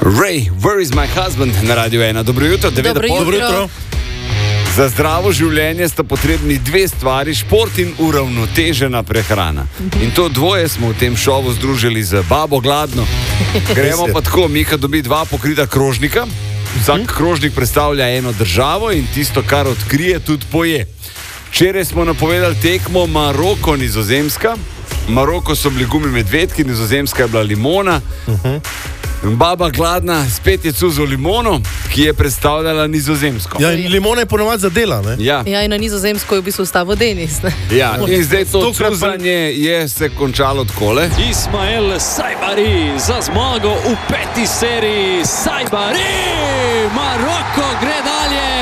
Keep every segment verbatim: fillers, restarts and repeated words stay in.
Ray, where is my husband na Radio ena? Dobro jutro, devet Dobro do pol. jutro. Za zdravo življenje sta potrebni dve stvari, šport in uravnotežena prehrana. In to dvoje smo v tem šovu združili z babo Gladno. Gremo pa tako, Miha dobi dva pokrita krožnika. Vsak krožnik predstavlja eno državo in tisto, kar odkrije, tudi poje. Včeraj smo napovedali tekmo Maroko-Nizozemska. Maroko so bili gumi medvedki, Nizozemska je bila limona. Uh-huh. Baba Gladna spet je cuzo limono, ki je predstavljala Nizozemsko. Ja, in limona je ponovadi zadela, ne? Ja. Ja, in na Nizozemsko je v bistvu stavil Denis. Ne? Ja, in zdaj to Stokrat pa- cuzanje je se končalo takole. Ismael Sajbari za zmago v peti seriji. Sajbari! Maroko gre dalje!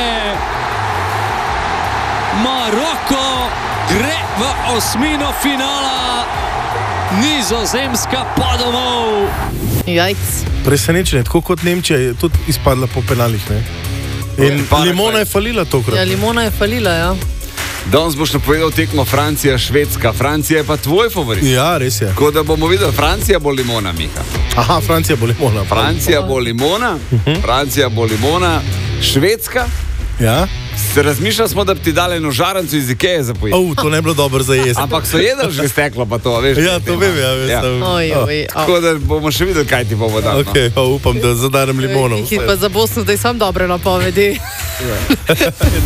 Maroko gre v osmino finala. Nizozemska pa domov. Jajc. Presenečenje, tako kot Nemčija je tudi izpadla po penalih, ne? In Paragvaj. limona je falila tokrat. Ja, limona je falila, ja. Danes boš napovedal tekmo Francija-Švedska. Francija je pa tvoj favorit. Ja, res je. Tako da bomo videli, Francija bo limona, Miha. Aha, Francija bo limona. Francija bo limona, Francija bo limona, Švedska. Ja? Se razmišljali smo, da bi ti dali eno žaranco iz Ikeje za pojesti. Oh, to ne bi bilo dobro za jesti. Ampak so jedli že steklo, pa to, veš. Ja, to vem, ja, veš. Ja. sem- Oj, Oh, oj, Tako da bomo še videli, kaj ti bomo dali. no. Ok, oh, upam, da zadarem limono. Hit pa za Bosno, da je sam dobre napovedi.